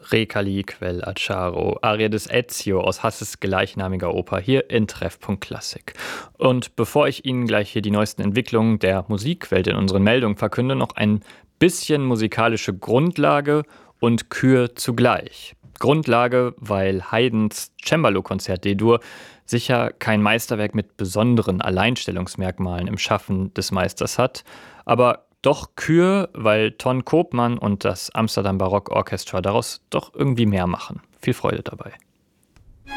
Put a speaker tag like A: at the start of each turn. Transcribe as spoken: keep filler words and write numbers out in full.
A: Recali quel Acciaro, Arie des Ezio aus Hasses gleichnamiger Oper hier in Treffpunkt Klassik. Und bevor ich Ihnen gleich hier die neuesten Entwicklungen der Musikwelt in unseren Meldungen verkünde, noch ein bisschen musikalische Grundlage und Kür zugleich. Grundlage, weil Haydns Cembalo-Konzert D-Dur sicher kein Meisterwerk mit besonderen Alleinstellungsmerkmalen im Schaffen des Meisters hat, aber doch Kür, weil Ton Koopman und das Amsterdam Barock Orchestra daraus doch irgendwie mehr machen. Viel Freude dabei.